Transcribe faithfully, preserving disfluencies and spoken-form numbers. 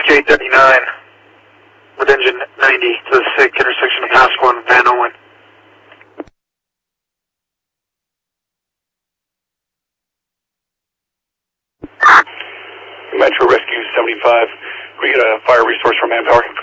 K thirty-nine with engine ninety to the SIG intersection of Pasco and Van Owen. Metro Rescue seventy-five, we get a fire resource from Manpower.